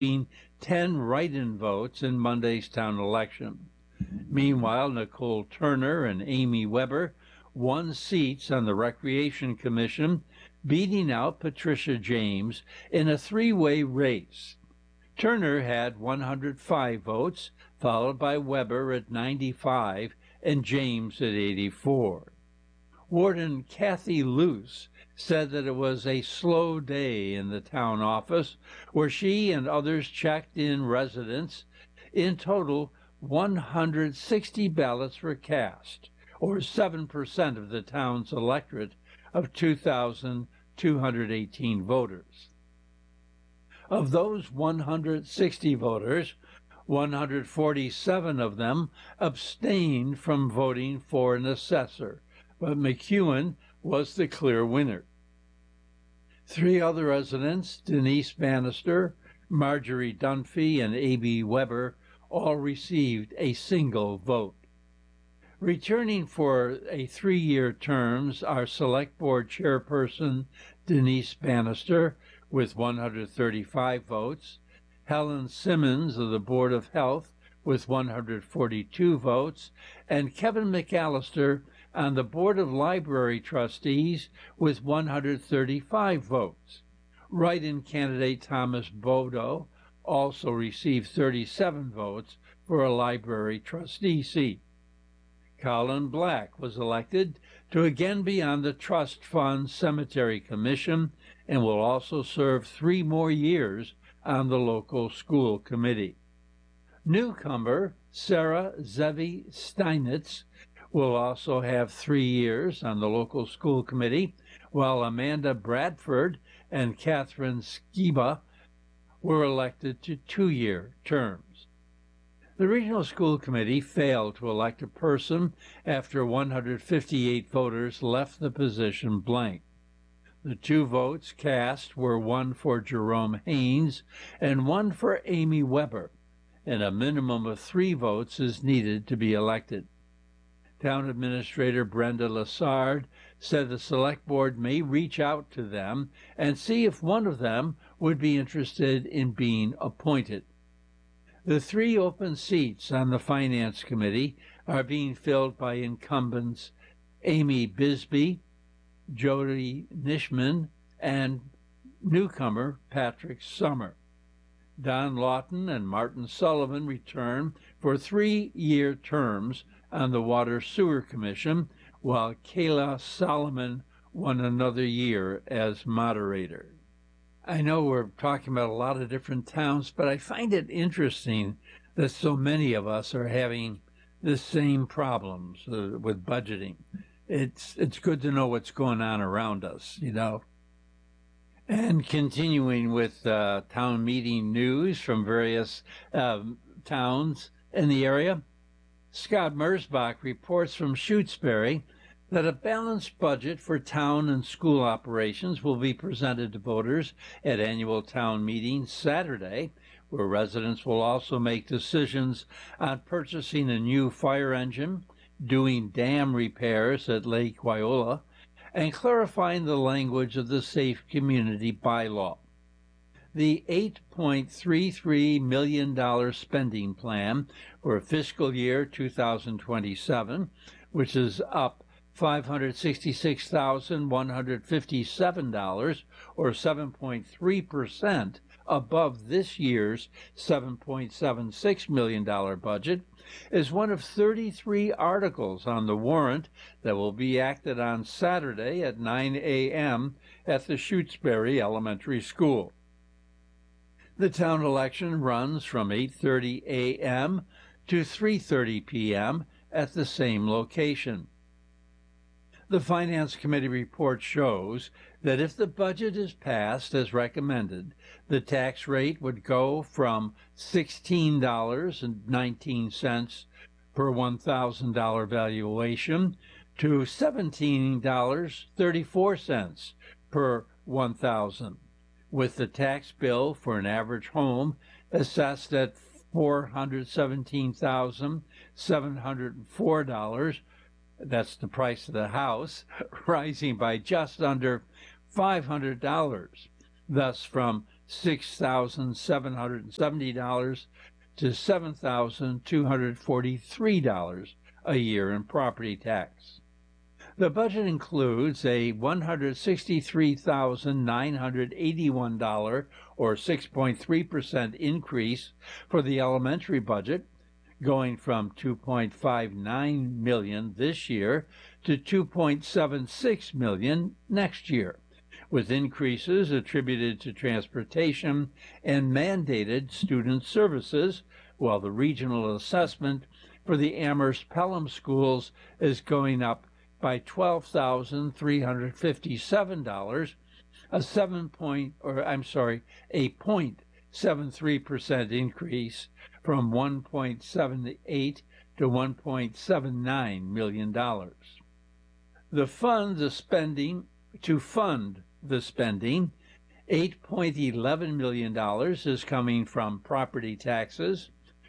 10 write-in votes in Monday's town election. Meanwhile, Nicole Turner and Amy Weber won seats on the Recreation Commission, beating out Patricia James in a three-way race. Turner had 105 votes, followed by Weber at 95 and James at 84. Warden Kathy Luce said that it was a slow day in the town office, where she and others checked in residents. In total, 160 ballots were cast, or 7% of the town's electorate of 2,218 voters. Of those 160 voters, 147 of them abstained from voting for an assessor, but McEwen was the clear winner. Three other residents, Denise Bannister, Marjorie Dunphy, and A.B. Weber, all received a single vote. Returning for a three-year terms are Select Board Chairperson Denise Bannister with 135 votes, Helen Simmons of the Board of Health with 142 votes, and Kevin McAllister on the Board of Library Trustees with 135 votes. Write-in candidate Thomas Bodo also received 37 votes for a library trustee seat. Colin Black was elected to again be on the Trust Fund Cemetery Commission and will also serve 3 more years on the local school committee. Newcomer Sarah Zevi Steinitz will also have 3 years on the local school committee, while Amanda Bradford and Catherine Skiba were elected to 2-year terms. The Regional School Committee failed to elect a person after 158 voters left the position blank. The 2 votes cast were one for Jerome Haynes and one for Amy Weber, and a minimum of 3 votes is needed to be elected. Town Administrator Brenda Lassard said the Select Board may reach out to them and see if one of them would be interested in being appointed. The 3 open seats on the Finance Committee are being filled by incumbents Amy Bisbee, Jody Nishman, and newcomer Patrick Summer. Don Lawton and Martin Sullivan return for 3-year terms on the Water Sewer Commission, while Kayla Solomon won another year as moderator. I know we're talking about a lot of different towns, but I find it interesting that so many of us are having the same problems with budgeting. It's good to know what's going on around us, you know. And continuing with town meeting news from various towns in the area, Scott Mersbach reports from Shutesbury that a balanced budget for town and school operations will be presented to voters at annual town meeting Saturday, where residents will also make decisions on purchasing a new fire engine, doing dam repairs at Lake Wyola, and clarifying the language of the Safe Community Bylaw. The $8.33 million spending plan for fiscal year 2027, which is up $566,157, or 7.3% above this year's $7.76 million budget, is one of 33 articles on the warrant that will be acted on Saturday at 9 a.m. at the Shutesbury Elementary School. The town election runs from 8:30 a.m. to 3:30 p.m. at the same location. The Finance Committee report shows that if the budget is passed as recommended, the tax rate would go from $16.19 per $1,000 valuation to $17.34 per $1,000, with the tax bill for an average home assessed at $417,704. That's the price of the house, rising by just under $500, thus from $6,770 to $7,243 a year in property tax. The budget includes a $163,981 or 6.3% increase for the elementary budget, going from $2.59 million this year to $2.76 million next year, with increases attributed to transportation and mandated student services, while the regional assessment for the Amherst-Pelham schools is going up by $12,357, a 0.73% increase from $1.78 to $1.79 million. To fund the spending, $8.11 million is coming from property taxes,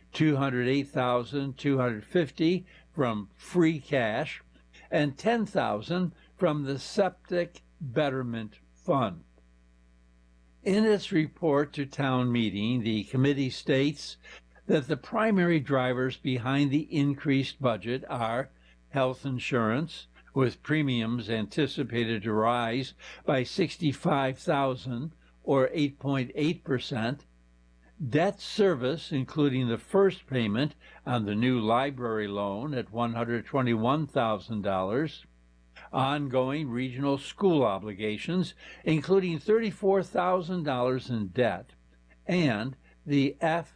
$208,250 from free cash, and $10,000 from the Septic Betterment Fund. In its report to town meeting, the committee states that the primary drivers behind the increased budget are health insurance, with premiums anticipated to rise by $65,000 or 8.8%, debt service, including the first payment on the new library loan at $121,000, ongoing regional school obligations, including $34,000 in debt, and the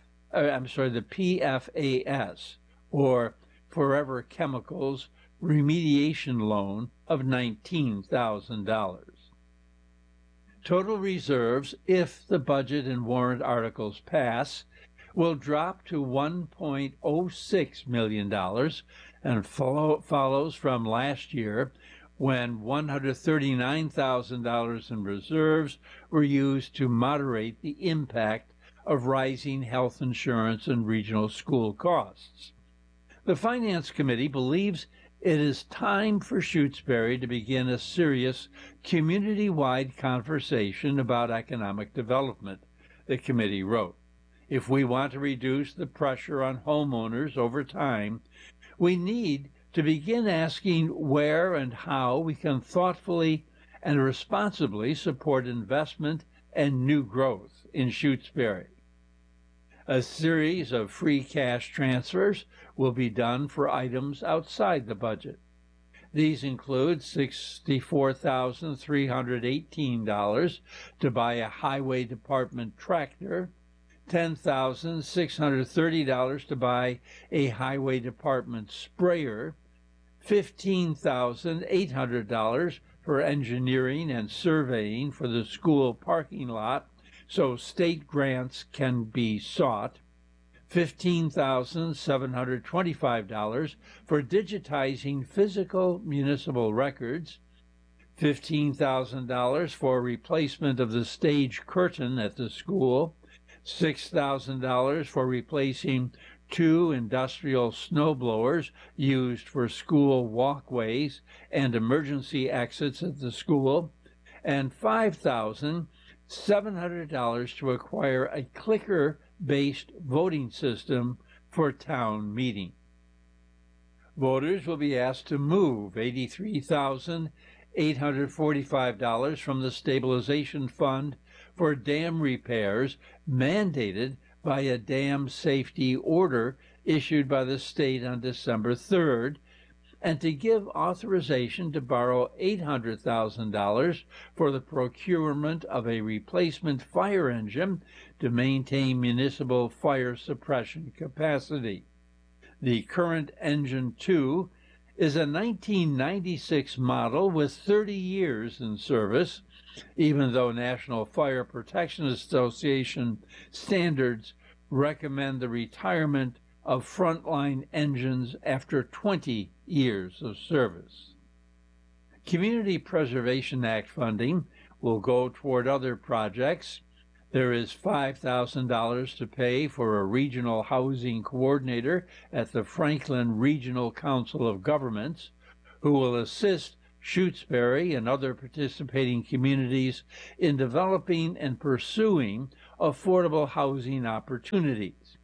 PFAS, or Forever Chemicals remediation loan of $19,000. Total reserves, if the budget and warrant articles pass, will drop to $1.06 million and follows from last year, when $139,000 in reserves were used to moderate the impact of rising health insurance and regional school costs. The Finance Committee believes it is time for Shutesbury to begin a serious community-wide conversation about economic development, the committee wrote. If we want to reduce the pressure on homeowners over time, we need to begin asking where and how we can thoughtfully and responsibly support investment and new growth in Shutesbury. A series of free cash transfers will be done for items outside the budget. These include $64,318 to buy a highway department tractor, $10,630 to buy a highway department sprayer, $15,800 for engineering and surveying for the school parking lot so state grants can be sought, $15,725 for digitizing physical municipal records, $15,000 for replacement of the stage curtain at the school, $6,000 for replacing 2 industrial snowblowers used for school walkways and emergency exits at the school, and $5,700 to acquire a clicker-based voting system for town meeting. Voters will be asked to move $83,845 from the stabilization fund for dam repairs mandated by a dam safety order issued by the state on December 3rd, and to give authorization to borrow $800,000 for the procurement of a replacement fire engine to maintain municipal fire suppression capacity. The current Engine 2 is a 1996 model with 30 years in service, even though National Fire Protection Association standards recommend the retirement of frontline engines after 20 years of service. Community Preservation Act funding will go toward other projects. There is $5,000 to pay for a regional housing coordinator at the Franklin Regional Council of Governments, who will assist Shutesbury and other participating communities in developing and pursuing affordable housing opportunities.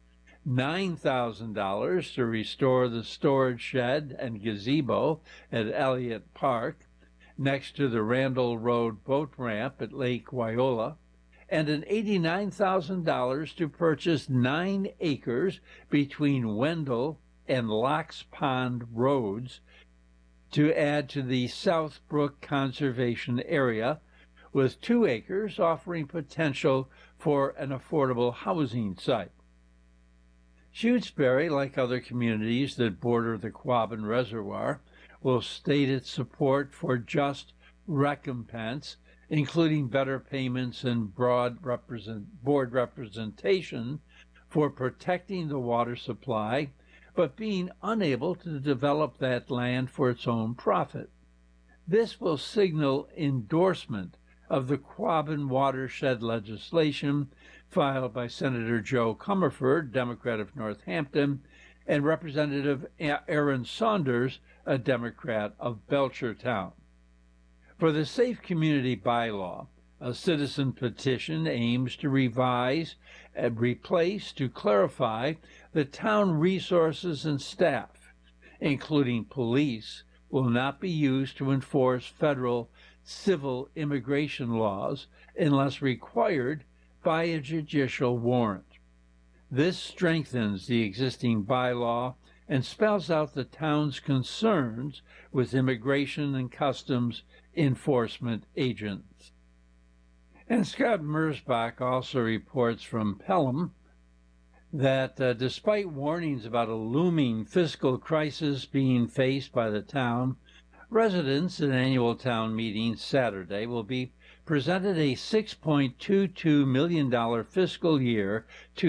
$9,000 to restore the storage shed and gazebo at Elliott Park, next to the Randall Road boat ramp at Lake Wyola, and an $89,000 to purchase 9 acres between Wendell and Locks Pond Roads to add to the South Brook Conservation Area, with 2 acres offering potential for an affordable housing site. Shutesbury, like other communities that border the Quabbin Reservoir, will state its support for just recompense, including better payments and board representation for protecting the water supply, but being unable to develop that land for its own profit. This will signal endorsement of the Quabbin watershed legislation filed by Senator Joe Comerford, Democrat of Northampton, and Representative Aaron Saunders, a Democrat of Belchertown. For the Safe Community Bylaw, a citizen petition aims to revise and replace to clarify the town resources and staff, including police, will not be used to enforce federal civil immigration laws unless required by a judicial warrant. This strengthens the existing bylaw and spells out the town's concerns with immigration and customs enforcement agents. And Scott Merzbach also reports from Pelham that despite warnings about a looming fiscal crisis being faced by the town, residents at annual town meeting Saturday will be presented a $6.22 million fiscal year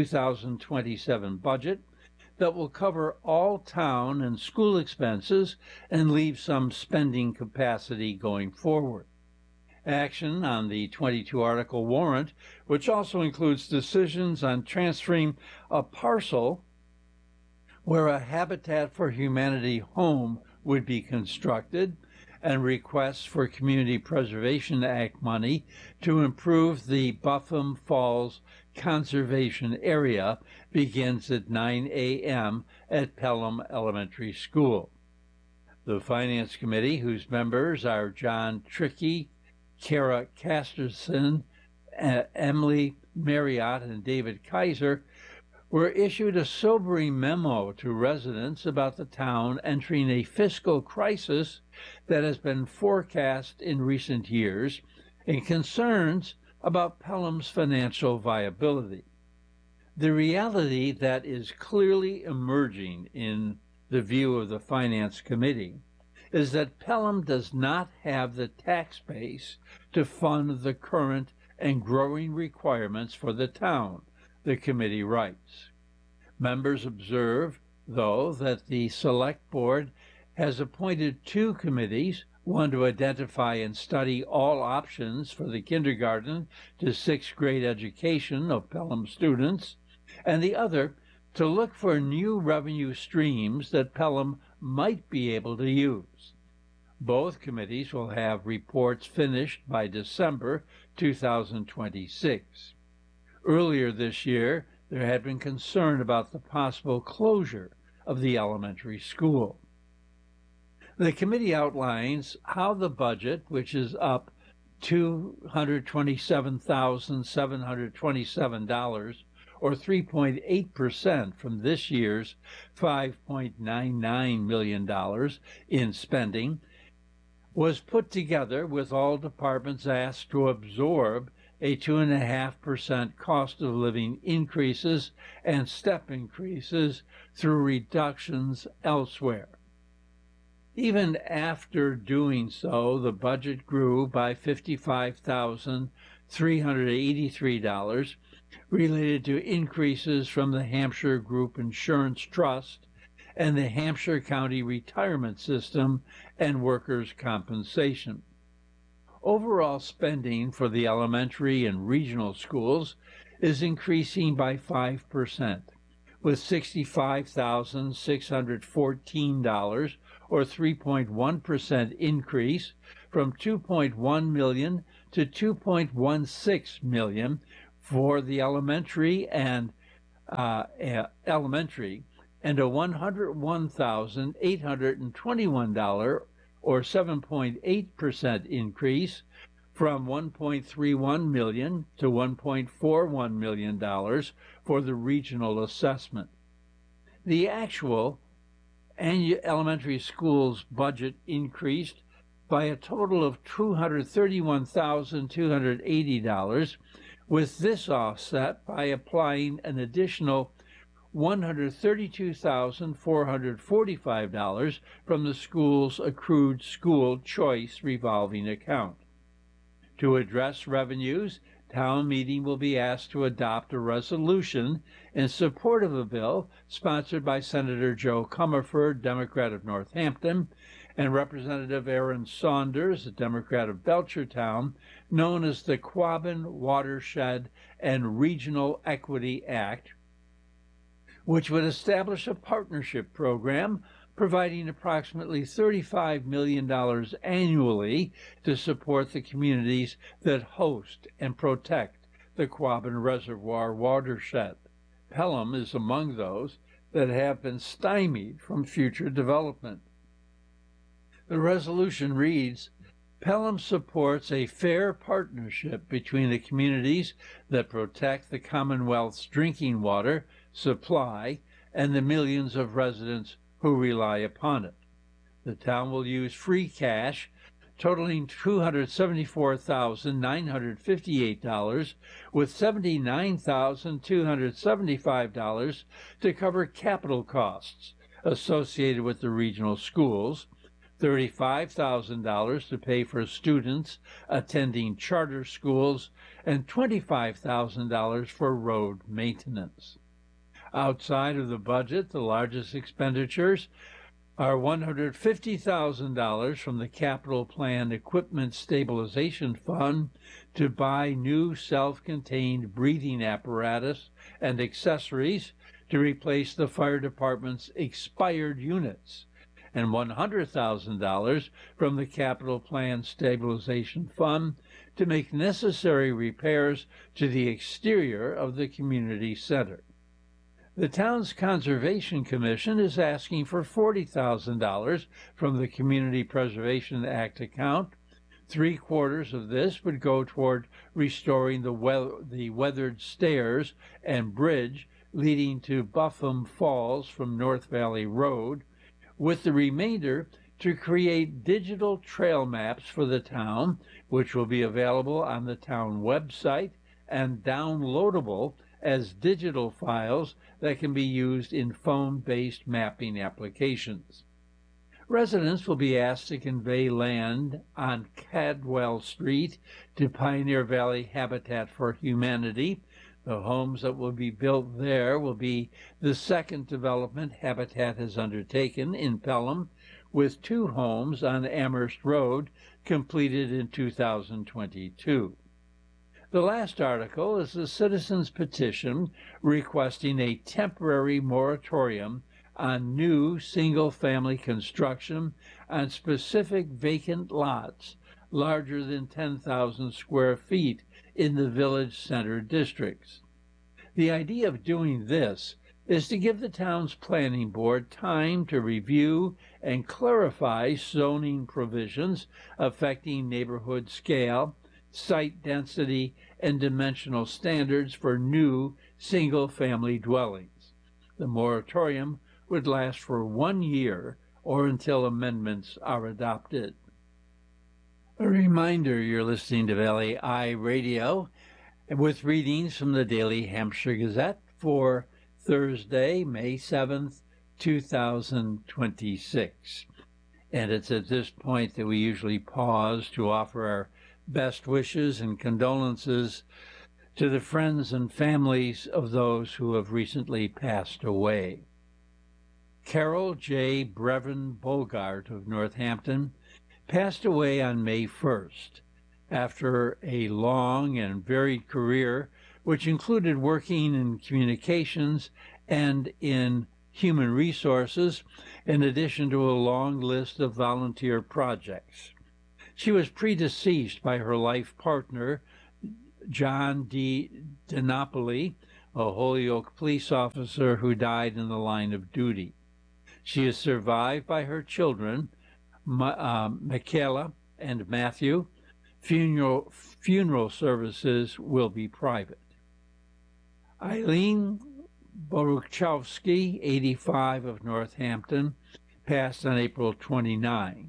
2027 budget that will cover all town and school expenses and leave some spending capacity going forward. Action on the 22-article warrant, which also includes decisions on transferring a parcel where a Habitat for Humanity home would be constructed, and requests for Community Preservation Act money to improve the Buffum Falls Conservation Area, begins at 9 a.m. at Pelham Elementary School. The Finance Committee, whose members are John Trickey, Kara Casterson, Emily Marriott, and David Kaiser, were issued a sobering memo to residents about the town entering a fiscal crisis that has been forecast in recent years and concerns about Pelham's financial viability. The reality that is clearly emerging in the view of the Finance Committee is that Pelham does not have the tax base to fund the current and growing requirements for the town, the committee writes. Members observe, though, that the Select Board has appointed 2 committees, one to identify and study all options for the kindergarten to 6th grade education of Pelham students, and the other to look for new revenue streams that Pelham might be able to use. Both committees will have reports finished by December 2026. Earlier this year, there had been concern about the possible closure of the elementary school. The committee outlines how the budget, which is up $227,727, or 3.8% from this year's $5.99 million in spending, was put together with all departments asked to absorb a 2.5% cost of living increases and step increases through reductions elsewhere. Even after doing so, the budget grew by $55,383 related to increases from the Hampshire Group Insurance Trust and the Hampshire County Retirement System and workers' compensation. Overall spending for the elementary and regional schools is increasing by 5%, with $65,614, or 3.1% increase from $2.1 million to $2.16 million for the elementary and a $101,821 or 7.8% increase from $1.31 million to $1.41 million for the regional assessment. The actual elementary schools budget increased by a total of $231,280, with this offset by applying an additional $132,445 from the school's accrued school choice revolving account. To address revenues, town meeting will be asked to adopt a resolution in support of a bill sponsored by Senator Joe Comerford, Democrat of Northampton, and Representative Aaron Saunders, a Democrat of Belchertown, known as the Quabbin Watershed and Regional Equity Act, which would establish a partnership program providing approximately $35 million annually to support the communities that host and protect the Quabbin Reservoir watershed. Pelham is among those that have been stymied from future development. The resolution reads, Pelham supports a fair partnership between the communities that protect the Commonwealth's drinking water supply and the millions of residents who rely upon it. The town will use free cash totaling $274,958, with $79,275 to cover capital costs associated with the regional schools, $35,000 to pay for students attending charter schools, and $25,000 for road maintenance. Outside of the budget, the largest expenditures are $150,000 from the Capital Plan Equipment Stabilization Fund to buy new self-contained breathing apparatus and accessories to replace the fire department's expired units, and $100,000 from the Capital Plan Stabilization Fund to make necessary repairs to the exterior of the community center. The town's Conservation Commission is asking for $40,000 from the Community Preservation Act account. 3/4 of this would go toward restoring the weathered stairs and bridge leading to Buffum Falls from North Valley Road, with the remainder to create digital trail maps for the town, which will be available on the town website and downloadable as digital files that can be used in phone-based mapping applications. Residents will be asked to convey land on Cadwell Street to Pioneer Valley Habitat for Humanity. The homes that will be built there will be the second development Habitat has undertaken in Pelham, with 2 homes on Amherst Road completed in 2022. The last article is a citizen's petition requesting a temporary moratorium on new single-family construction on specific vacant lots larger than 10,000 square feet in the village center districts. The idea of doing this is to give the town's planning board time to review and clarify zoning provisions affecting neighborhood scale, site density, and dimensional standards for new single-family dwellings. The moratorium would last for 1 year or until amendments are adopted. A reminder, you're listening to Valley Eye Radio with readings from the Daily Hampshire Gazette for Thursday, May 7th, 2026. And it's at this point that we usually pause to offer our best wishes and condolences to the friends and families of those who have recently passed away. Carol J. Brevin Bogart of Northampton passed away on May 1st after a long and varied career which included working in communications and in Human Resources, in addition to a long list of volunteer projects. She was predeceased by her life partner, John D. DiNapoli, a Holyoke police officer who died in the line of duty. She is survived by her children, Michaela and Matthew. Funeral services will be private. Eileen Boruchowski, 85, of Northampton, passed on April 29.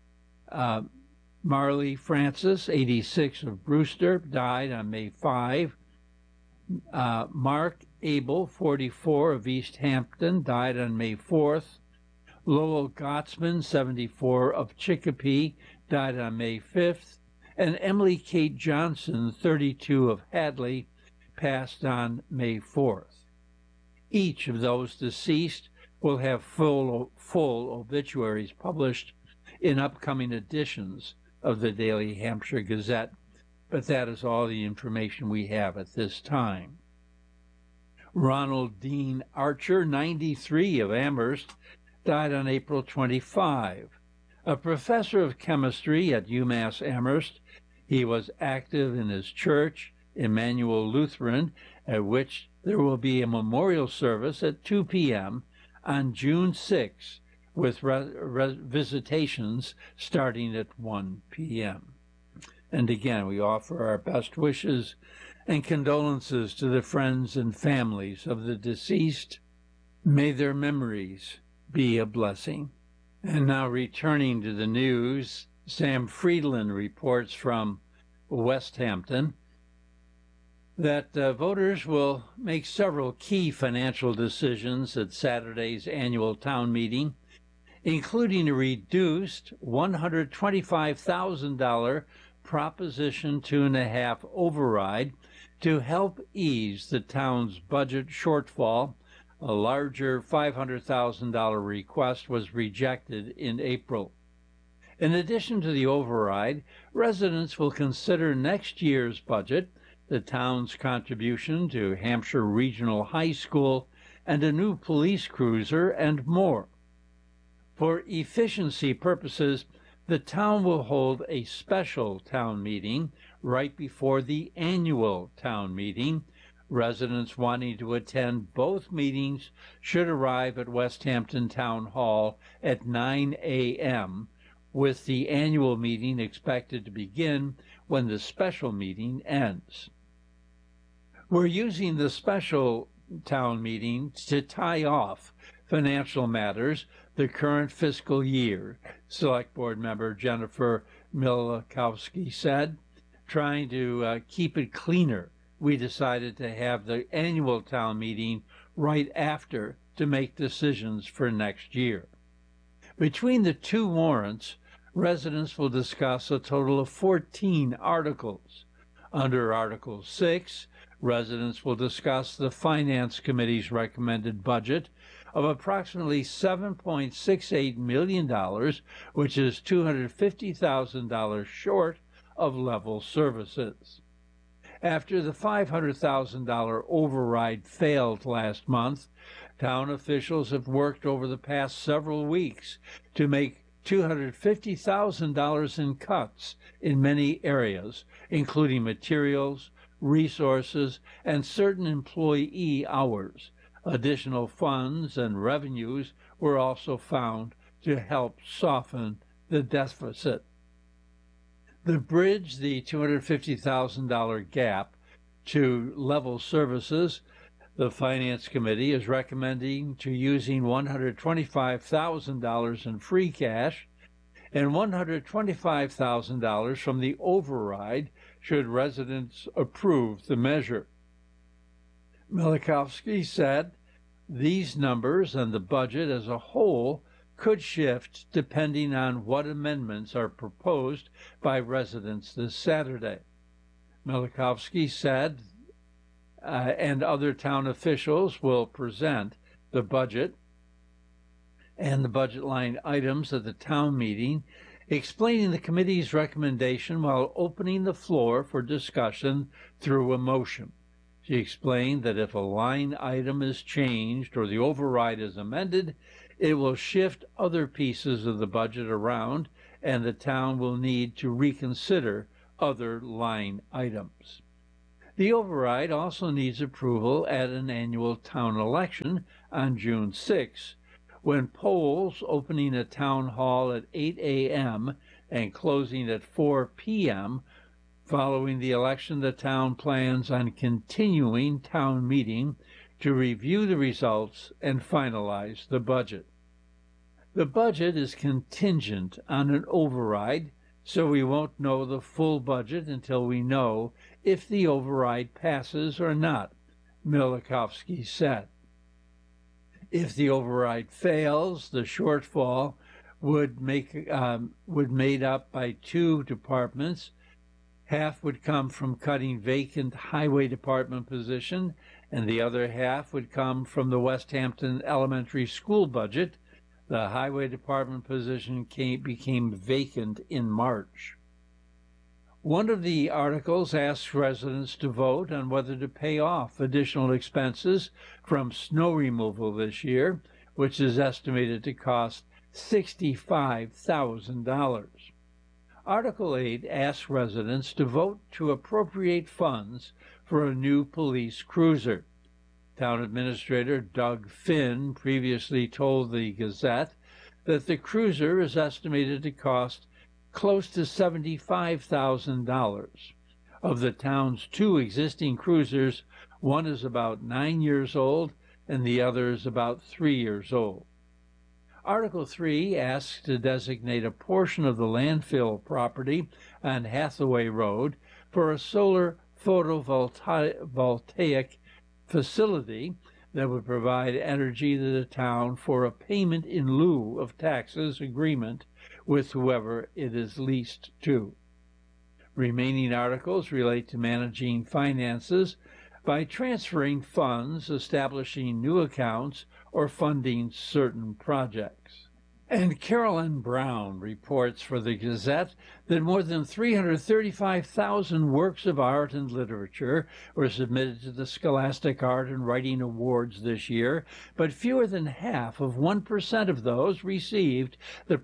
Marley Francis, 86, of Brewster, died on May 5. Mark Abel, 44, of East Hampton, died on May 4th. Lowell Gottsman, 74, of Chicopee, died on May 5th. And Emily Kate Johnson, 32, of Hadley, passed on May 4th. Each of those deceased will have full obituaries published in upcoming editions of the Daily Hampshire Gazette, but that is all the information we have at this time. Ronald Dean Archer, 93, of Amherst, died on April 25. A professor of chemistry at UMass Amherst, he was active in his church, Emmanuel Lutheran, at which there will be a memorial service at 2 p.m. on June 6, with visitations starting at 1 p.m. And again, we offer our best wishes and condolences to the friends and families of the deceased. May their memories be a blessing. And now returning to the news, Sam Friedland reports from West Hampton that voters will make several key financial decisions at Saturday's annual town meeting, including a reduced $125,000 Proposition 2.5 override to help ease the town's budget shortfall. A larger $500,000 request was rejected in April. In addition to the override, residents will consider next year's budget, the town's contribution to Hampshire Regional High School, and a new police cruiser, and more. For efficiency purposes, the town will hold a special town meeting right before the annual town meeting. Residents wanting to attend both meetings should arrive at West Hampton Town Hall at 9 a.m., with the annual meeting expected to begin when the special meeting ends. We're using the special town meeting to tie off financial matters the current fiscal year, Select Board member Jennifer Milikowski said. Trying to keep it cleaner, we decided to have the annual town meeting right after to make decisions for next year. Between the two warrants, residents will discuss a total of 14 articles. Under Article 6, residents will discuss the Finance Committee's recommended budget of approximately $7.68 million, which is $250,000 short of level services. After the $500,000 override failed last month, town officials have worked over the past several weeks to make $250,000 in cuts in many areas, including materials, resources, and certain employee hours. Additional funds and revenues were also found to help soften the deficit. The bridge the $250,000 gap to level services, the Finance Committee is recommending to using $125,000 in free cash and $125,000 from the override should residents approve the measure. Milikowski said these numbers and the budget as a whole could shift depending on what amendments are proposed by residents this Saturday. Milikowski said and other town officials will present the budget and the budget line items at the town meeting, explaining the committee's recommendation while opening the floor for discussion through a motion. She explained that if a line item is changed or the override is amended, it will shift other pieces of the budget around, and the town will need to reconsider other line items. The override also needs approval at an annual town election on June 6, when polls opening at Town Hall at 8 a.m. and closing at 4 p.m. Following the election, the town plans on continuing town meeting to review the results and finalize the budget. The budget is contingent on an override, so we won't know the full budget until we know if the override passes or not, Milakovsky said. If the override fails, the shortfall would made up by two departments. Half would come from cutting vacant highway department position, and the other half would come from the West Hampton Elementary School budget. The highway department position became vacant in March. One of the articles asks residents to vote on whether to pay off additional expenses from snow removal this year, which is estimated to cost $65,000. Article 8 asks residents to vote to appropriate funds for a new police cruiser. Town Administrator Doug Finn previously told the Gazette that the cruiser is estimated to cost close to $75,000. Of the town's two existing cruisers, one is about 9 years old and the other is about 3 years old. Article 3 asks to designate a portion of the landfill property on Hathaway Road for a solar photovoltaic facility that would provide energy to the town for a payment in lieu of taxes agreement with whoever it is leased to. Remaining articles relate to managing finances by transferring funds, establishing new accounts, or funding certain projects. And Carolyn Brown reports for the Gazette that more than 335,000 works of art and literature were submitted to the Scholastic Art and Writing Awards this year, but fewer than half of 1% of those received the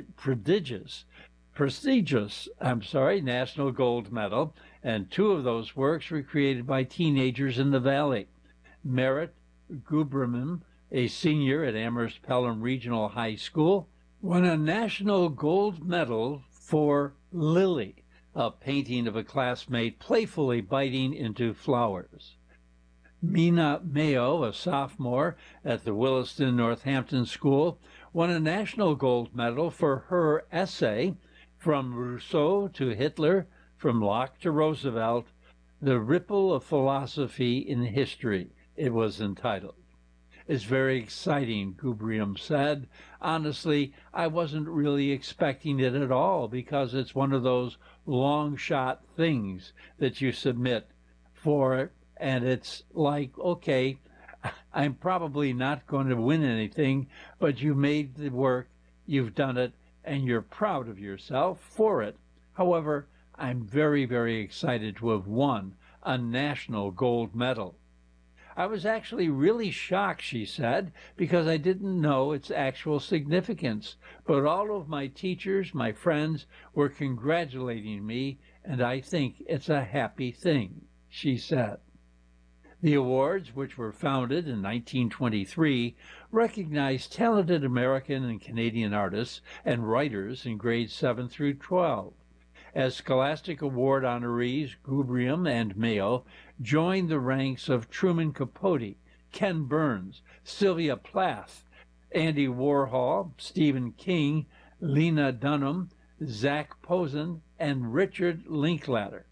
prestigious National Gold Medal, and two of those works were created by teenagers in the Valley. Merritt Guberman, a senior at Amherst Pelham Regional High School, won a National Gold Medal for Lily, a painting of a classmate playfully biting into flowers. Mina Mayo, a sophomore at the Williston Northampton School, won a National Gold Medal for her essay, From Rousseau to Hitler, From Locke to Roosevelt, The Ripple of Philosophy in History, it was entitled. It's very exciting, Gubrium said. Honestly, I wasn't really expecting it at all because it's one of those long-shot things that you submit for, and it's like, okay, I'm probably not going to win anything, but you made the work, you've done it, and you're proud of yourself for it. However, I'm very, very excited to have won a National Gold Medal. I was actually really shocked, she said, because I didn't know its actual significance, but all of my teachers, my friends, were congratulating me, and I think it's a happy thing, she said. The awards, which were founded in 1923, recognize talented American and Canadian artists and writers in grades 7 through 12. As Scholastic Award honorees, Gubrium and Mayo joined the ranks of Truman Capote, Ken Burns, Sylvia Plath, Andy Warhol, Stephen King, Lena Dunham, Zach Posen, and Richard Linklater.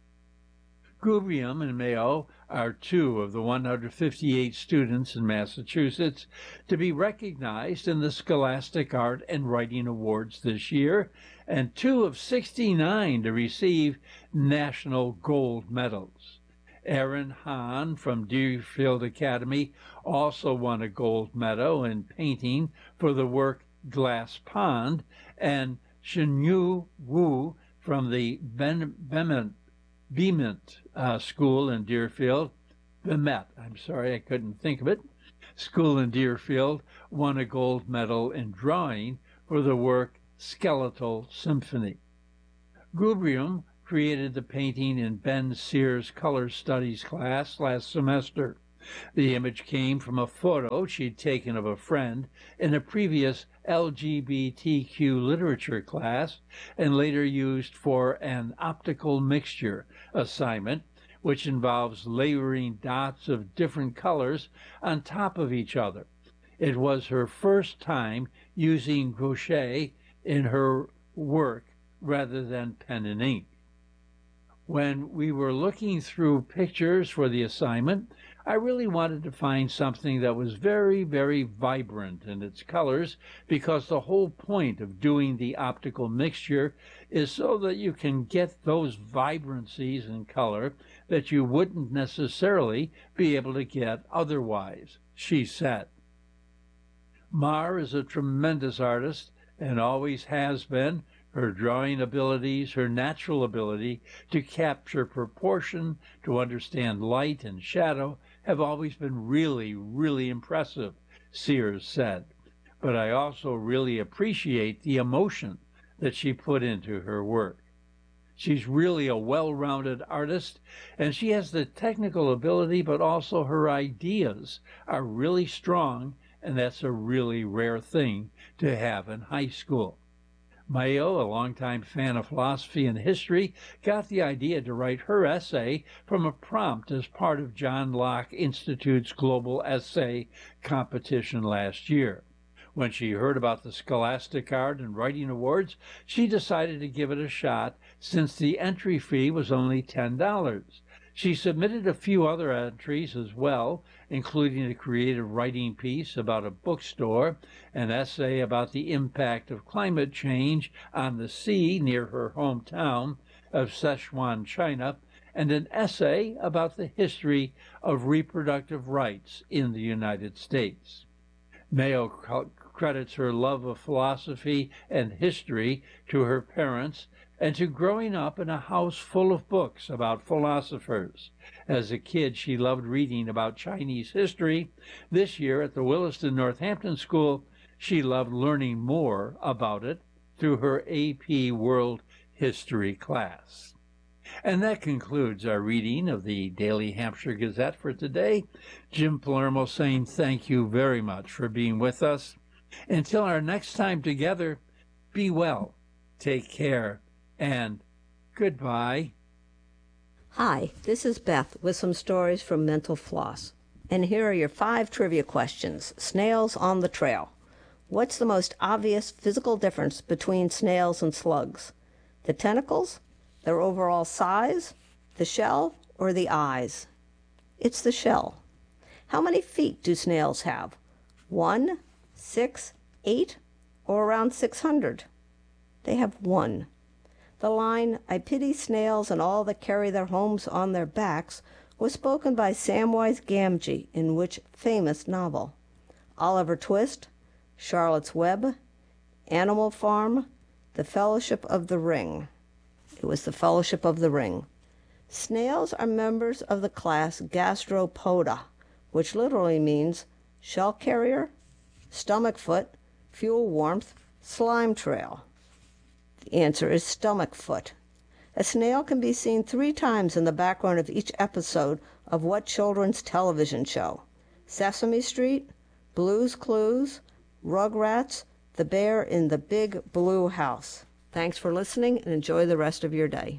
Gubrium and Mayo are two of the 158 students in Massachusetts to be recognized in the Scholastic Art and Writing Awards this year, and two of 69 to receive National Gold Medals. Aaron Hahn from Deerfield Academy also won a gold medal in painting for the work Glass Pond, and Shenyu Wu from the Beament School in Deerfield The Met, I'm sorry I couldn't think of it. School in Deerfield won a gold medal in drawing for the work Skeletal Symphony. Gubrium created the painting in Ben Sears' Color Studies class last semester. The image came from a photo she'd taken of a friend in a previous LGBTQ literature class and later used for an optical mixture assignment, which involves layering dots of different colors on top of each other. It was her first time using gouache in her work rather than pen and ink. When we were looking through pictures for the assignment, I really wanted to find something that was very, very vibrant in its colors, because the whole point of doing the optical mixture is so that you can get those vibrancies in color that you wouldn't necessarily be able to get otherwise, she said. Mar is a tremendous artist and always has been. Her drawing abilities, her natural ability to capture proportion, to understand light and shadow, have always been really, really impressive, Sears said. But I also really appreciate the emotion that she put into her work. She's really a well-rounded artist, and she has the technical ability, but also her ideas are really strong, and that's a really rare thing to have in high school. Mayo, a longtime fan of philosophy and history, got the idea to write her essay from a prompt as part of John Locke Institute's global essay competition last year. When she heard about the Scholastic Art and Writing Awards, she decided to give it a shot since the entry fee was only $10. She submitted a few other entries as well, including a creative writing piece about a bookstore, an essay about the impact of climate change on the sea near her hometown of Sichuan, China, and an essay about the history of reproductive rights in the United States. Mayo credits her love of philosophy and history to her parents and to growing up in a house full of books about philosophers. As a kid, she loved reading about Chinese history. This year at the Williston Northampton School, she loved learning more about it through her AP World History class. And that concludes our reading of the Daily Hampshire Gazette for today. Jim Palermo saying thank you very much for being with us. Until our next time together, be well, take care, and goodbye. Hi, this is Beth with some stories from Mental Floss. And here are your 5 trivia questions. Snails on the trail. What's the most obvious physical difference between snails and slugs? The tentacles, their overall size, the shell, or the eyes? It's the shell. How many feet do snails have? 1, 6, 8, or around 600? They have 1. The line, "I pity snails and all that carry their homes on their backs," was spoken by Samwise Gamgee in which famous novel? Oliver Twist, Charlotte's Web, Animal Farm, The Fellowship of the Ring. It was The Fellowship of the Ring. Snails are members of the class Gastropoda, which literally means shell carrier, stomach foot, fuel warmth, slime trail. The answer is stomach foot. A snail can be seen 3 times in the background of each episode of what children's television show? Sesame Street, Blue's Clues, Rugrats, The Bear in the Big Blue House. Thanks for listening and enjoy the rest of your day.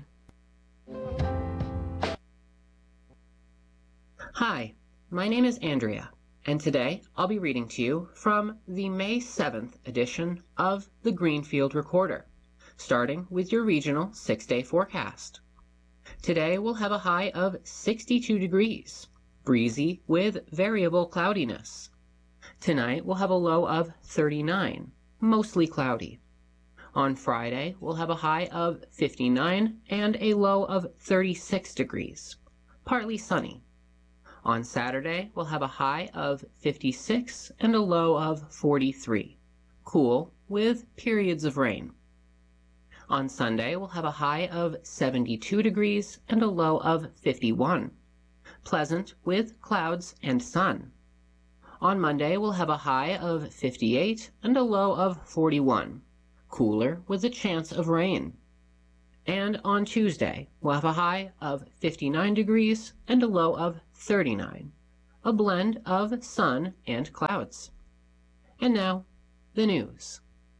Hi, my name is Andrea, and today I'll be reading to you from the May 7th edition of the Greenfield Recorder, starting with your regional 6-day forecast. Today we'll have a high of 62 degrees, breezy with variable cloudiness. Tonight we'll have a low of 39, mostly cloudy. On Friday we'll have a high of 59 and a low of 36 degrees, partly sunny. On Saturday we'll have a high of 56 and a low of 43, cool with periods of rain. On Sunday, we'll have a high of 72 degrees and a low of 51. pleasant with clouds and sun. On Monday, we'll have a high of 58 and a low of 41, cooler with a chance of rain. And on Tuesday, we'll have a high of 59 degrees and a low of 39, a blend of sun and clouds. And now, the news.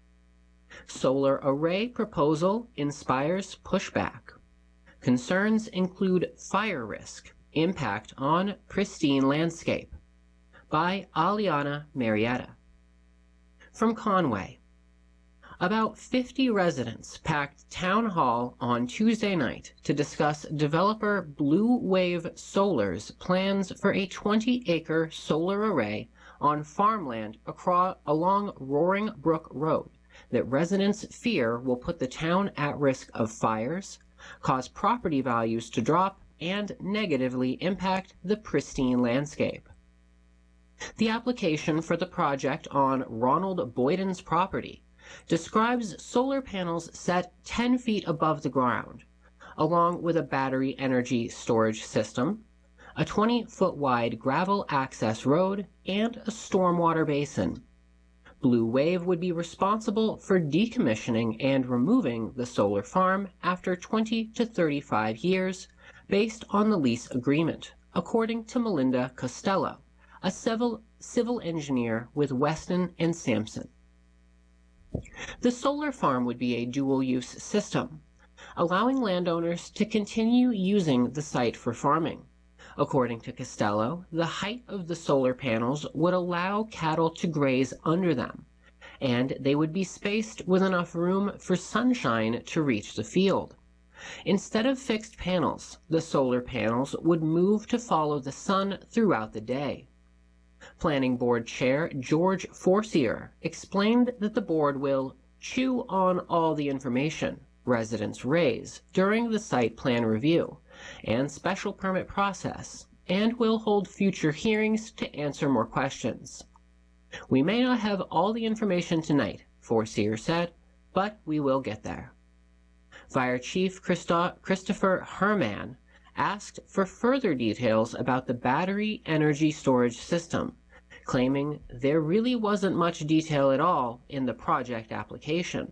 Solar array proposal inspires pushback. Concerns include fire risk, impact on pristine landscape. By Aliana Marietta. From Conway. About 50 residents packed Town Hall on Tuesday night to discuss developer Blue Wave Solar's plans for a 20-acre solar array on farmland along Roaring Brook Road that residents fear will put the town at risk of fires, cause property values to drop, and negatively impact the pristine landscape. The application for the project on Ronald Boyden's property describes solar panels set 10 feet above the ground, along with a battery energy storage system, a 20-foot wide gravel access road, and a stormwater basin. Blue Wave would be responsible for decommissioning and removing the solar farm after 20 to 35 years, based on the lease agreement, according to Melinda Costello, a civil engineer with Weston and Sampson. The solar farm would be a dual-use system, allowing landowners to continue using the site for farming. According to Costello, the height of the solar panels would allow cattle to graze under them, and they would be spaced with enough room for sunshine to reach the field. Instead of fixed panels, the solar panels would move to follow the sun throughout the day. Planning Board Chair George Forcier explained that the board will chew on all the information residents raise during the site plan review and special permit process, and will hold future hearings to answer more questions. We may not have all the information tonight, Forcier said, but we will get there. Fire Chief Christopher Herman asked for further details about the battery energy storage system, claiming there really wasn't much detail at all in the project application.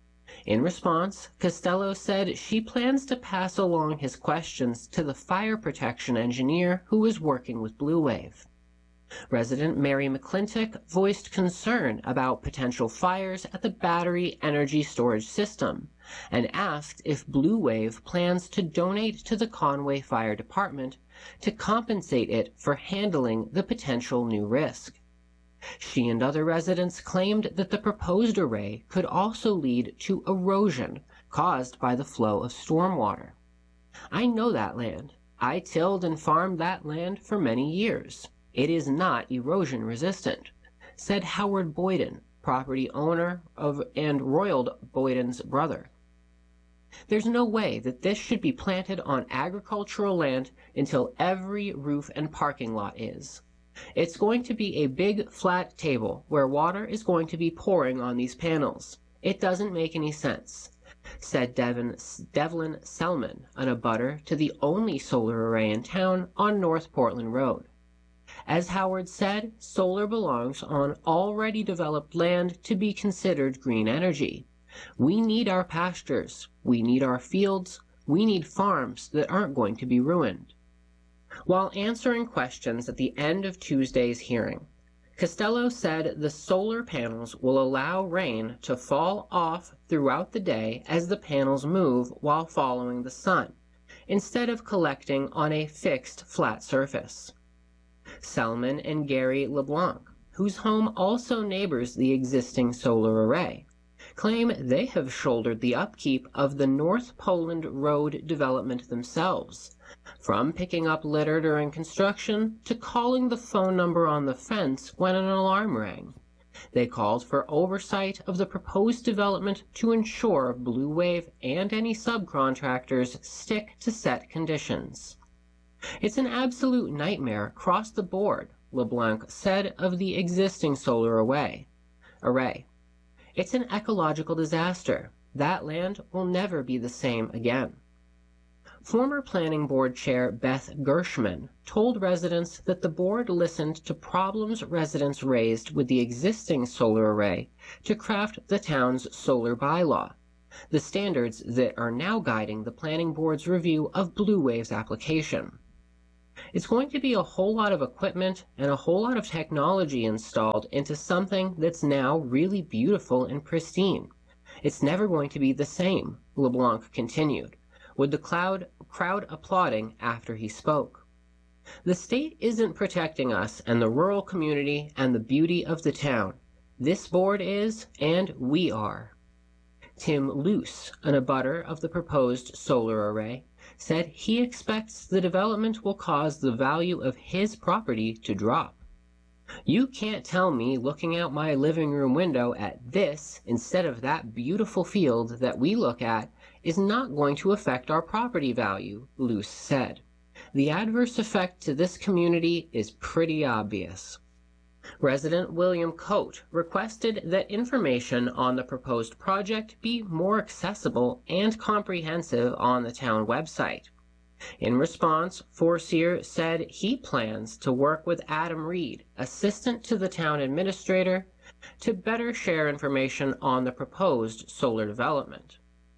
In response, Costello said she plans to pass along his questions to the fire protection engineer who is working with Blue Wave. Resident Mary McClintock voiced concern about potential fires at the battery energy storage system and asked if Blue Wave plans to donate to the Conway Fire Department to compensate it for handling the potential new risk. She and other residents claimed that the proposed array could also lead to erosion caused by the flow of stormwater. I know that land. I tilled and farmed that land for many years. It is not erosion resistant, said Howard Boyden, property owner and Royald Boyden's brother. There's no way that this should be planted on agricultural land until every roof and parking lot is. It's going to be a big flat table where water is going to be pouring on these panels. It doesn't make any sense, said Devlin Selman, an abutter to the only solar array in town on North Portland Road. As Howard said, solar belongs on already developed land to be considered green energy. We need our pastures, we need our fields, we need farms that aren't going to be ruined. While answering questions at the end of Tuesday's hearing, Costello said the solar panels will allow rain to fall off throughout the day as the panels move while following the sun, instead of collecting on a fixed flat surface. Selman and Gary LeBlanc, whose home also neighbors the existing solar array, claim they have shouldered the upkeep of the North Poland Road development themselves, from picking up litter during construction to calling the phone number on the fence when an alarm rang. They called for oversight of the proposed development to ensure Blue Wave and any subcontractors stick to set conditions. It's an absolute nightmare across the board, LeBlanc said of the existing solar array. It's an ecological disaster. That land will never be the same again. Former Planning Board Chair Beth Gershman told residents that the board listened to problems residents raised with the existing solar array to craft the town's solar bylaw, the standards that are now guiding the Planning Board's review of Blue Wave's application. It's going to be a whole lot of equipment and a whole lot of technology installed into something that's now really beautiful and pristine. It's never going to be the same, LeBlanc continued, with the crowd applauding after he spoke. The state isn't protecting us and the rural community and the beauty of the town. This board is, and we are. Tim Luce, an abutter of the proposed solar array, said he expects the development will cause the value of his property to drop. You can't tell me looking out my living room window at this instead of that beautiful field that we look at is not going to affect our property value, Luce said. The adverse effect to this community is pretty obvious. Resident William Coate requested that information on the proposed project be more accessible and comprehensive on the town website. In response, Forcier said he plans to work with Adam Reed, assistant to the town administrator, to better share information on the proposed solar development.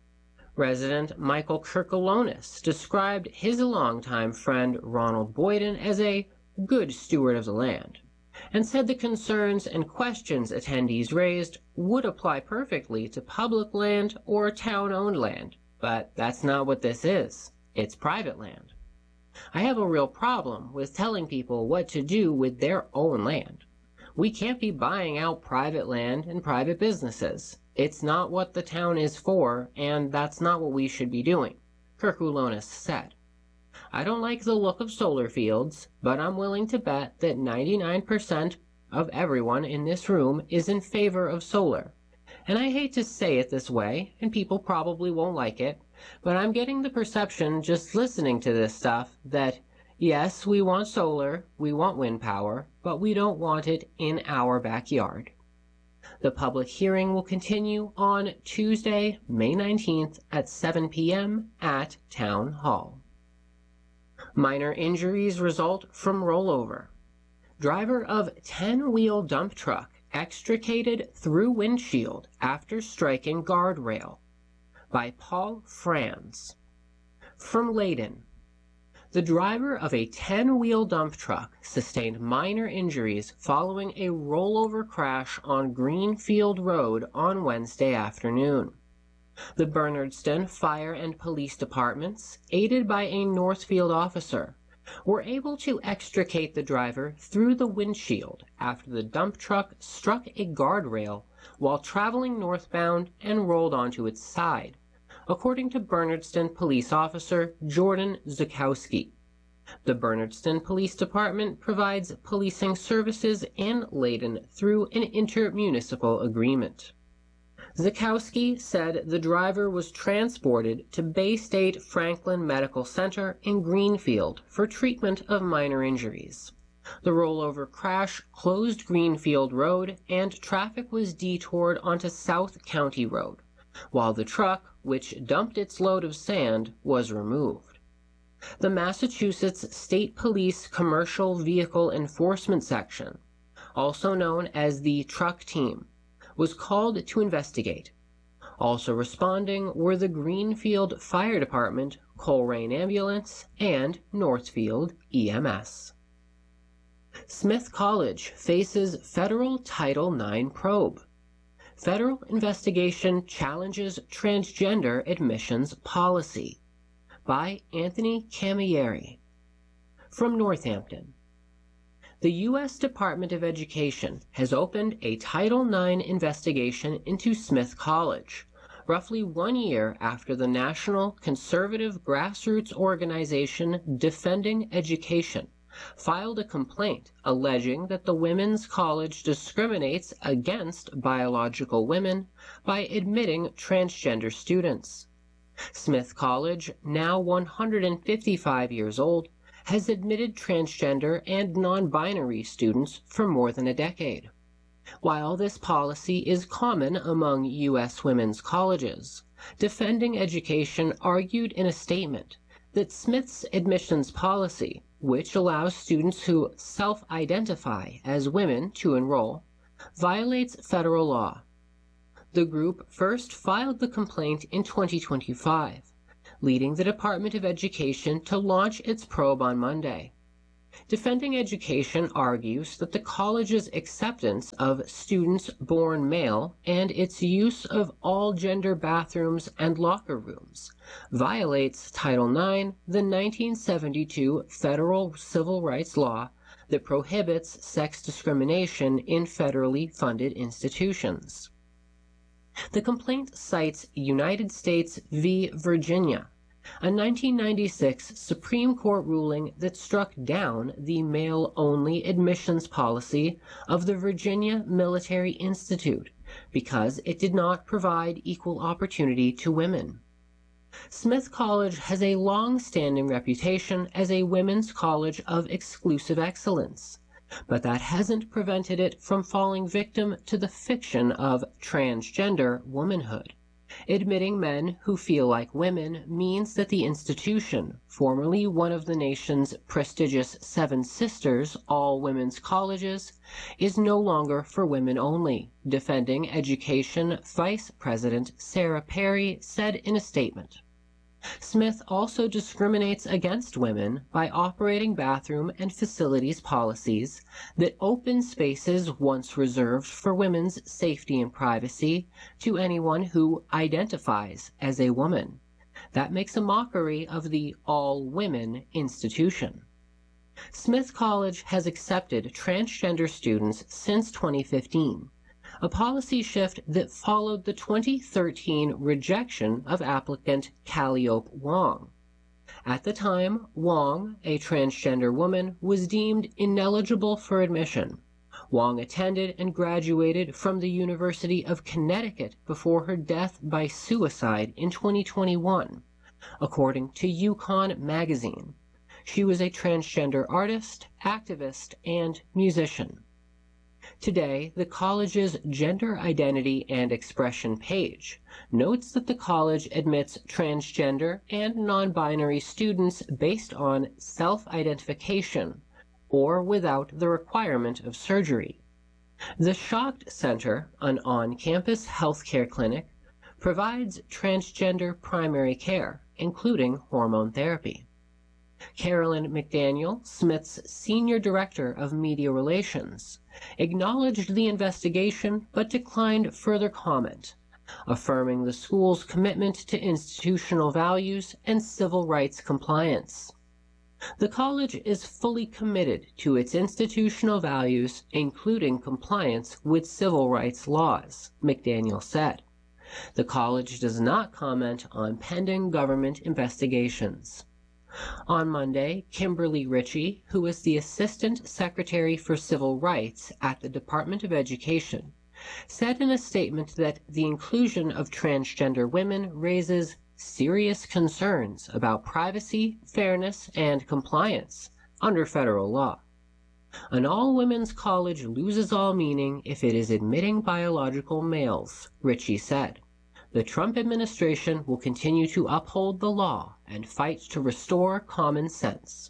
Resident Michael Kirkalonis described his longtime friend Ronald Boyden as a good steward of the land, and said the concerns and questions attendees raised would apply perfectly to public land or town-owned land, but that's not what this is. It's private land. I have a real problem with telling people what to do with their own land. We can't be buying out private land and private businesses. It's not what the town is for, and that's not what we should be doing, Kirkalonis said. I don't like the look of solar fields, but I'm willing to bet that 99% of everyone in this room is in favor of solar. And I hate to say it this way, and people probably won't like it, but I'm getting the perception just listening to this stuff that, yes, we want solar, we want wind power, but we don't want it in our backyard. The public hearing will continue on Tuesday, May 19th at 7 p.m. at Town Hall. Minor injuries result from rollover. Driver of 10-wheel dump truck extricated through windshield after striking guardrail. By Paul Franz. From Leyden. The driver of a 10-wheel dump truck sustained minor injuries following a rollover crash on Greenfield Road on Wednesday afternoon. The Bernardston Fire and Police Departments, aided by a Northfield officer, were able to extricate the driver through the windshield after the dump truck struck a guardrail while traveling northbound and rolled onto its side, according to Bernardston Police Officer Jordan Zukowski. The Bernardston Police Department provides policing services in Leyden through an intermunicipal agreement. Zukowski said the driver was transported to Bay State Franklin Medical Center in Greenfield for treatment of minor injuries. The rollover crash closed Greenfield Road and traffic was detoured onto South County Road, while the truck, which dumped its load of sand, was removed. The Massachusetts State Police Commercial Vehicle Enforcement Section, also known as the Truck Team, was called to investigate. Also responding were the Greenfield Fire Department, Coleraine Ambulance, and Northfield EMS. Smith College faces federal Title IX probe. Federal investigation challenges transgender admissions policy. By Anthony Camilleri. From Northampton. The U.S. Department of Education has opened a Title IX investigation into Smith College, roughly 1 year after the national conservative grassroots organization Defending Education filed a complaint alleging that the women's college discriminates against biological women by admitting transgender students. Smith College, now 155 years old, has admitted transgender and non-binary students for more than a decade. While this policy is common among U.S. women's colleges, Defending Education argued in a statement that Smith's admissions policy, which allows students who self-identify as women to enroll, violates federal law. The group first filed the complaint in 2025, leading the Department of Education to launch its probe on Monday. Defending Education argues that the college's acceptance of students born male and its use of all-gender bathrooms and locker rooms violates Title IX, the 1972 federal civil rights law that prohibits sex discrimination in federally funded institutions. The complaint cites United States v. Virginia, a 1996 Supreme Court ruling that struck down the male-only admissions policy of the Virginia Military Institute because it did not provide equal opportunity to women. Smith College has a long-standing reputation as a women's college of exclusive excellence, but that hasn't prevented it from falling victim to the fiction of transgender womanhood. Admitting men who feel like women means that the institution, formerly one of the nation's prestigious Seven Sisters all-women's colleges, is no longer for women only, Defending Education Vice President Sarah Perry said in a statement. Smith also discriminates against women by operating bathroom and facilities policies that open spaces once reserved for women's safety and privacy to anyone who identifies as a woman. That makes a mockery of the all-women institution. Smith College has accepted transgender students since 2015. A policy shift that followed the 2013 rejection of applicant Calliope Wong. At the time, Wong, a transgender woman, was deemed ineligible for admission. Wong attended and graduated from the University of Connecticut before her death by suicide in 2021, according to Yukon Magazine. She was a transgender artist, activist, and musician. Today, the college's Gender Identity and Expression page notes that the college admits transgender and non-binary students based on self-identification or without the requirement of surgery. The Shocked Center, an on-campus healthcare clinic, provides transgender primary care, including hormone therapy. Carolyn McDaniel, Smith's Senior Director of Media Relations, acknowledged the investigation but declined further comment, affirming the school's commitment to institutional values and civil rights compliance. The college is fully committed to its institutional values, including compliance with civil rights laws, McDaniel said. The college does not comment on pending government investigations. On Monday, Kimberly Ritchie, who is the Assistant Secretary for Civil Rights at the Department of Education, said in a statement that the inclusion of transgender women raises serious concerns about privacy, fairness, and compliance under federal law. An all-women's college loses all meaning if it is admitting biological males, Ritchie said. The Trump administration will continue to uphold the law and fight to restore common sense.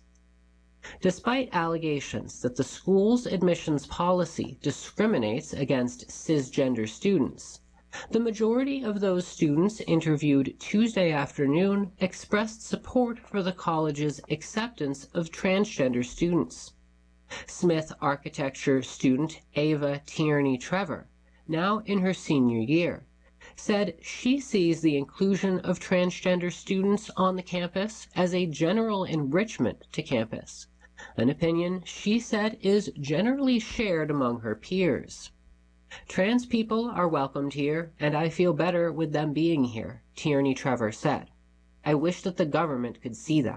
Despite allegations that the school's admissions policy discriminates against cisgender students, the majority of those students interviewed Tuesday afternoon expressed support for the college's acceptance of transgender students. Smith architecture student Ava Tierney Trevor, now in her senior year, said she sees the inclusion of transgender students on the campus as a general enrichment to campus, an opinion she said is generally shared among her peers. Trans people are welcomed here, and I feel better with them being here, Tierney Trevor said. I wish that the government could see that.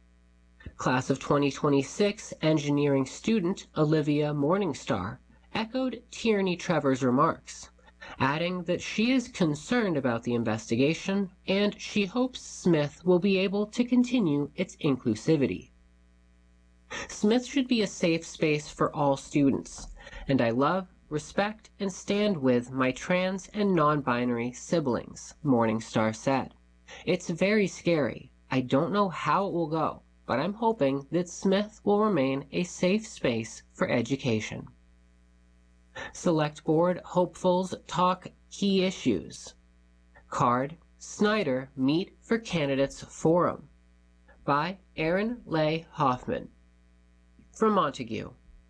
Class of 2026 engineering student Olivia Morningstar echoed Tierney Trevor's remarks, adding that she is concerned about the investigation and she hopes Smith will be able to continue its inclusivity. Smith should be a safe space for all students, and I love, respect, and stand with my trans and non-binary siblings, Morningstar said. It's very scary. I don't know how it will go, but I'm hoping that Smith will remain a safe space for education. Select Board hopefuls talk key issues. Card, Snyder meet for candidates forum. By Aaron Leigh Hoffman. From Montague.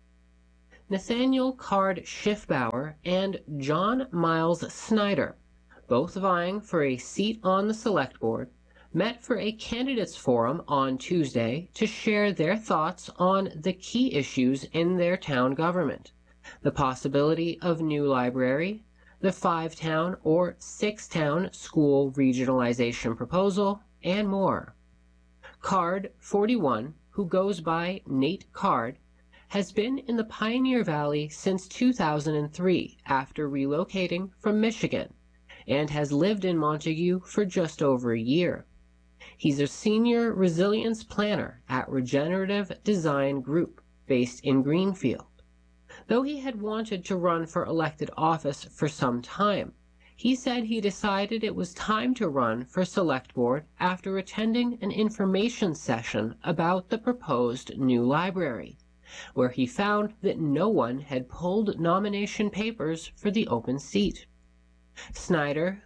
Nathaniel Card Schiffbauer and John Miles Snyder, both vying for a seat on the Select Board, met for a candidates forum on Tuesday to share their thoughts on the key issues in their town government, the possibility of new library, the 5-town or 6-town school regionalization proposal, and more. Card 41, who goes by Nate Card, has been in the Pioneer Valley since 2003 after relocating from Michigan, and has lived in Montague for just over a year. He's a senior resilience planner at Regenerative Design Group, based in Greenfield. Though he had wanted to run for elected office for some time, he said he decided it was time to run for Select Board after attending an information session about the proposed new library, where he found that no one had pulled nomination papers for the open seat. Snyder,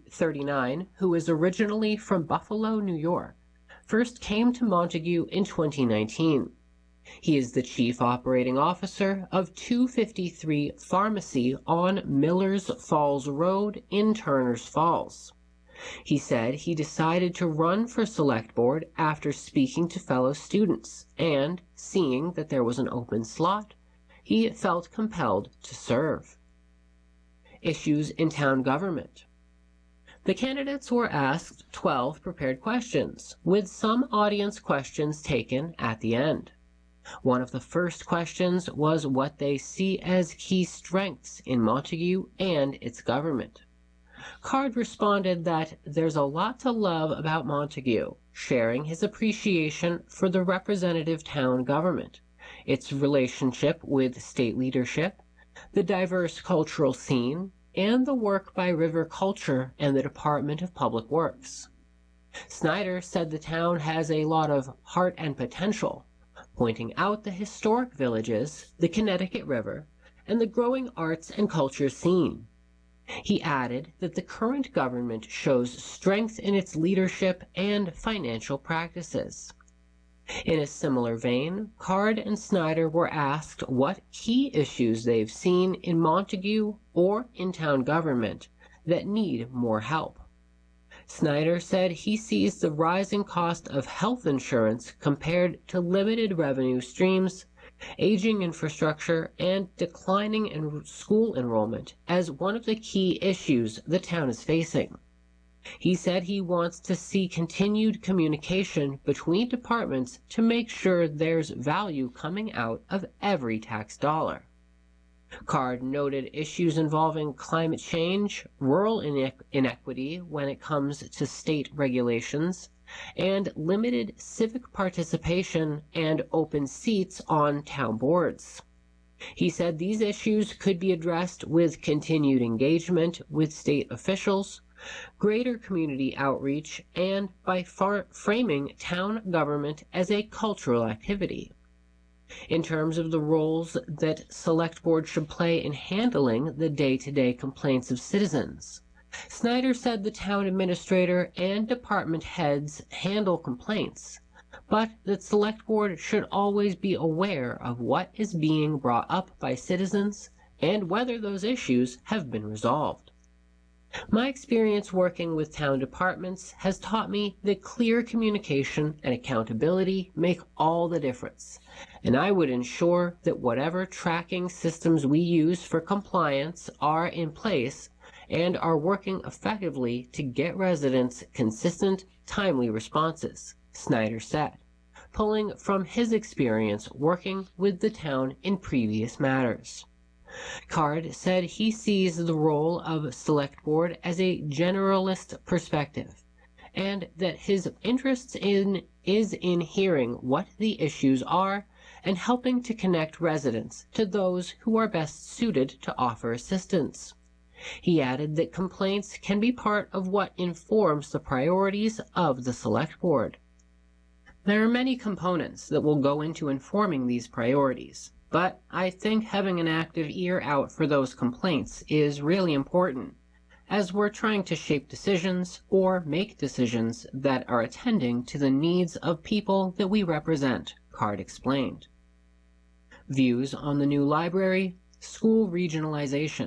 39, who is originally from Buffalo, New York, first came to Montague in 2019. He is the Chief Operating Officer of 253 Pharmacy on Millers Falls Road in Turners Falls. He said he decided to run for Select Board after speaking to fellow students, and, seeing that there was an open slot, he felt compelled to serve. Issues in town government. The candidates were asked 12 prepared questions, with some audience questions taken at the end. One of the first questions was what they see as key strengths in Montague and its government. Card responded that there's a lot to love about Montague, sharing his appreciation for the representative town government, its relationship with state leadership, the diverse cultural scene, and the work by River Culture and the Department of Public Works. Snyder said the town has a lot of heart and potential, pointing out the historic villages, the Connecticut River, and the growing arts and culture scene. He added that the current government shows strength in its leadership and financial practices. In a similar vein, Card and Snyder were asked what key issues they've seen in Montague or in town government that need more help. Snyder said he sees the rising cost of health insurance compared to limited revenue streams, aging infrastructure, and declining school enrollment as one of the key issues the town is facing. He said he wants to see continued communication between departments to make sure there's value coming out of every tax dollar. Card noted issues involving climate change, rural inequity when it comes to state regulations, and limited civic participation and open seats on town boards. He said these issues could be addressed with continued engagement with state officials, greater community outreach, and by framing town government as a cultural activity. In terms of the roles that Select Board should play in handling the day-to-day complaints of citizens, Snyder said the town administrator and department heads handle complaints, but that Select Board should always be aware of what is being brought up by citizens and whether those issues have been resolved. My experience working with town departments has taught me that clear communication and accountability make all the difference, and I would ensure that whatever tracking systems we use for compliance are in place and are working effectively to get residents consistent, timely responses, Snyder said, pulling from his experience working with the town in previous matters. Card said he sees the role of Select Board as a generalist perspective, and that his interest is in hearing what the issues are and helping to connect residents to those who are best suited to offer assistance. He added that complaints can be part of what informs the priorities of the Select Board. There are many components that will go into informing these priorities, but I think having an active ear out for those complaints is really important, as we're trying to shape decisions or make decisions that are attending to the needs of people that we represent, CARD explained. Views on the new library, school regionalization.